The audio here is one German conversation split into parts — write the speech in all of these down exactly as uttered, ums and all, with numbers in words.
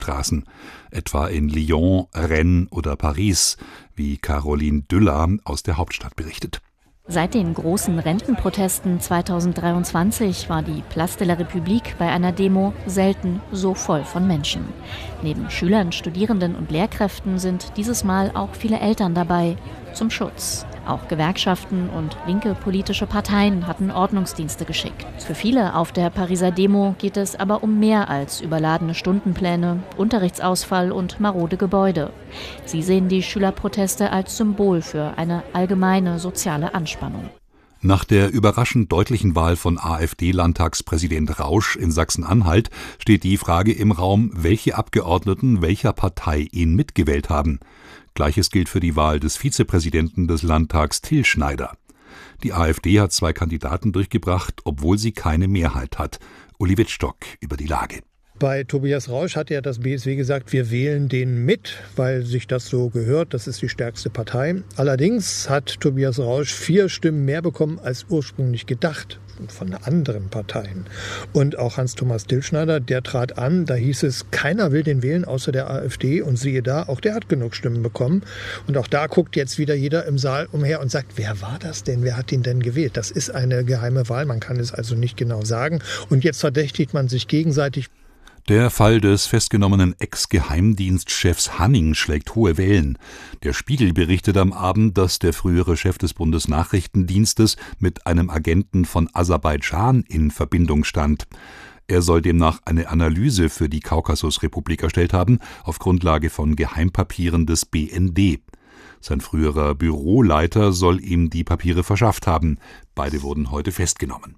Hauptstraßen, etwa in Lyon, Rennes oder Paris, wie Caroline Düller aus der Hauptstadt berichtet. Seit den großen Rentenprotesten zweitausenddreiundzwanzig war die Place de la République bei einer Demo selten so voll von Menschen. Neben Schülern, Studierenden und Lehrkräften sind dieses Mal auch viele Eltern dabei, zum Schutz. Auch Gewerkschaften und linke politische Parteien hatten Ordnungsdienste geschickt. Für viele auf der Pariser Demo geht es aber um mehr als überladene Stundenpläne, Unterrichtsausfall und marode Gebäude. Sie sehen die Schülerproteste als Symbol für eine allgemeine soziale Anspannung. Nach der überraschend deutlichen Wahl von AfD-Landtagspräsident Rausch in Sachsen-Anhalt steht die Frage im Raum, welche Abgeordneten welcher Partei ihn mitgewählt haben. Gleiches gilt für die Wahl des Vizepräsidenten des Landtags Till Schneider. Die AfD hat zwei Kandidaten durchgebracht, obwohl sie keine Mehrheit hat. Uli Wittstock über die Lage. Bei Tobias Rausch hat ja das B S W gesagt, wir wählen den mit, weil sich das so gehört, das ist die stärkste Partei. Allerdings hat Tobias Rausch vier Stimmen mehr bekommen als ursprünglich gedacht von anderen Parteien. Und auch Hans-Thomas Till-Schneider, der trat an, da hieß es, keiner will den wählen außer der AfD und siehe da, auch der hat genug Stimmen bekommen. Und auch da guckt jetzt wieder jeder im Saal umher und sagt, wer war das denn, wer hat ihn denn gewählt? Das ist eine geheime Wahl, man kann es also nicht genau sagen. Und jetzt verdächtigt man sich gegenseitig. Der Fall des festgenommenen Ex-Geheimdienstchefs Hanning schlägt hohe Wellen. Der Spiegel berichtet am Abend, dass der frühere Chef des Bundesnachrichtendienstes mit einem Agenten von Aserbaidschan in Verbindung stand. Er soll demnach eine Analyse für die Kaukasusrepublik erstellt haben, auf Grundlage von Geheimpapieren des B N D. Sein früherer Büroleiter soll ihm die Papiere verschafft haben. Beide wurden heute festgenommen.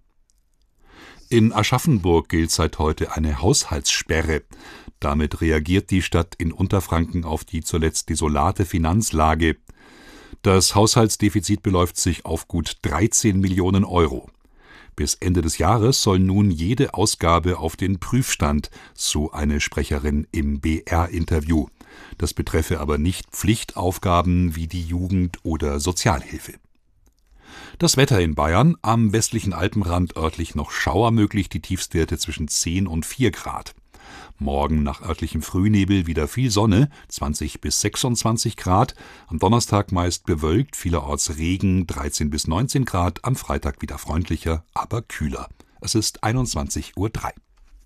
In Aschaffenburg gilt seit heute eine Haushaltssperre. Damit reagiert die Stadt in Unterfranken auf die zuletzt desolate Finanzlage. Das Haushaltsdefizit beläuft sich auf gut dreizehn Millionen Euro. Bis Ende des Jahres soll nun jede Ausgabe auf den Prüfstand, so eine Sprecherin im B R-Interview. Das betreffe aber nicht Pflichtaufgaben wie die Jugend- oder Sozialhilfe. Das Wetter in Bayern, am westlichen Alpenrand örtlich noch Schauer möglich, die Tiefstwerte zwischen zehn und vier Grad. Morgen nach örtlichem Frühnebel wieder viel Sonne, zwanzig bis sechsundzwanzig Grad. Am Donnerstag meist bewölkt, vielerorts Regen, dreizehn bis neunzehn Grad. Am Freitag wieder freundlicher, aber kühler. Es ist einundzwanzig Uhr drei.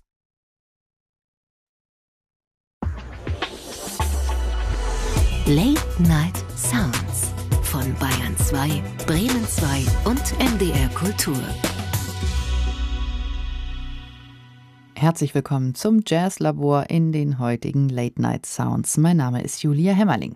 Late Night Sounds von Bayern zwei, Bremen zwei und M D R Kultur. Herzlich willkommen zum Jazzlabor in den heutigen Late Night Sounds. Mein Name ist Julia Hemmerling.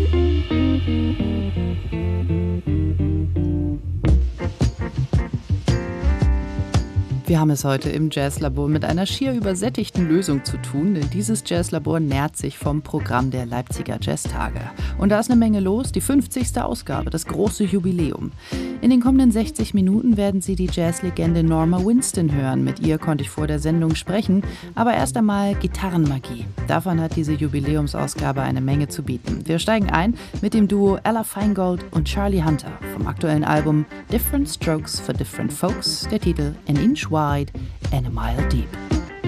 Wir haben es heute im Jazzlabor mit einer schier übersättigten Lösung zu tun, denn dieses Jazzlabor nährt sich vom Programm der Leipziger Jazztage. Und da ist eine Menge los, die fünfzigste Ausgabe, das große Jubiläum. In den kommenden sechzig Minuten werden Sie die Jazzlegende Norma Winston hören. Mit ihr konnte ich vor der Sendung sprechen, aber erst einmal Gitarrenmagie. Davon hat diese Jubiläumsausgabe eine Menge zu bieten. Wir steigen ein mit dem Duo Ella Feingold und Charlie Hunter vom aktuellen Album Different Strokes for Different Folks, der Titel An Inch Wide and a Mile Deep.